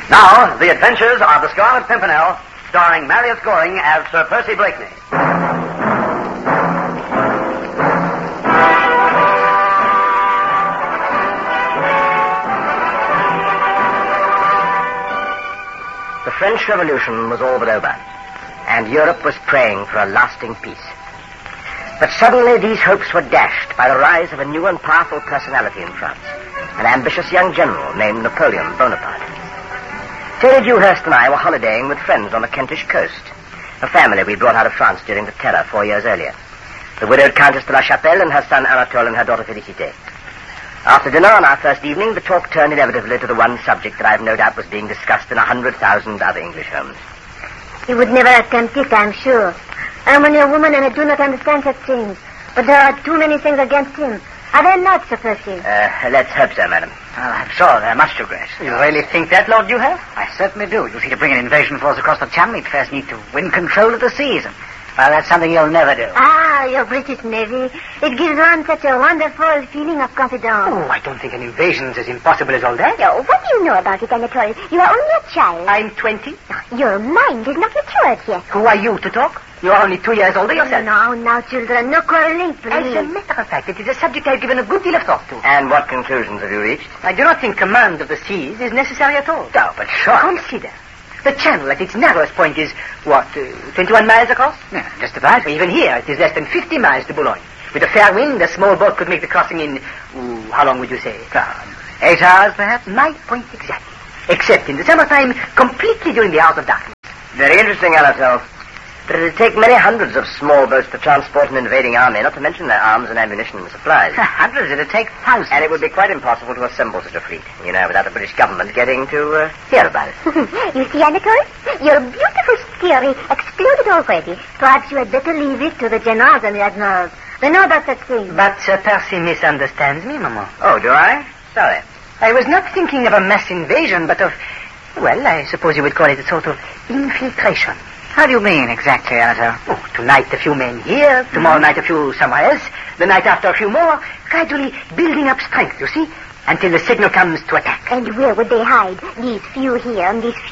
Now, The Adventures of the Scarlet Pimpernel, starring Marius Goring as Sir Percy Blakeney. The French Revolution was all but over, and Europe was praying for a lasting peace. But suddenly these hopes were dashed by the rise of a new and powerful personality in France, an ambitious young general named Napoleon Bonaparte. Tony Dewhurst and I were holidaying with friends on the Kentish coast, a family we brought out of France during the Terror 4 years earlier, the widowed Countess de la Chapelle and her son Anatole and her daughter Félicité. After dinner on our first evening, the talk turned inevitably to the one subject that I've no doubt was being discussed in 100,000 other English homes. He would never attempt it, I'm sure. I'm only a woman and I do not understand such things. But there are too many things against him. Are there not, Sir Percy? Let's hope so, madam. Well, I'm sure there must, Your Grace. You really think that, Lord Dewhurst? I certainly do. You see, to bring an invasion force across the Channel, you'd first need to win control of the seas. And, well, that's something you'll never do. Ah, your British Navy. It gives one such a wonderful feeling of confidence. Oh, I don't think an invasion's as impossible as all that. Oh, what do you know about it, Anatole? You are only a child. I'm 20. Your mind is not matured yet. Who are you to talk? You're only 2 years older yourself. Now, children, no quarreling, please. As a matter of fact, it is a subject I've given a good deal of thought to. And what conclusions have you reached? I do not think command of the seas is necessary at all. Oh, but sure. Consider. The Channel at its narrowest point is, 21 miles across? Yeah, just about. Even here, it is less than 50 miles to Boulogne. With a fair wind, a small boat could make the crossing in, how long would you say? 8 hours, perhaps? My point exactly. Except in the summertime, completely during the hours of darkness. Very interesting, Anatole. But it would take many hundreds of small boats to transport an invading army, not to mention their arms and ammunition and supplies. Hundreds? It'd take thousands. And it would be quite impossible to assemble such a fleet, without the British government getting to hear about it. You see, Anatole, your beautiful theory exploded already. Perhaps you had better leave it to the generals and the admirals. They know about such things. But Sir Percy misunderstands me, Maman. Oh, do I? Sorry. I was not thinking of a mass invasion, but of, well, I suppose you would call it a sort of infiltration. How do you mean exactly, Anatole? Oh, tonight a few men here, tomorrow night a few somewhere else, the night after a few more, gradually building up strength, you see, until the signal comes to attack. And where would they hide? These few here and these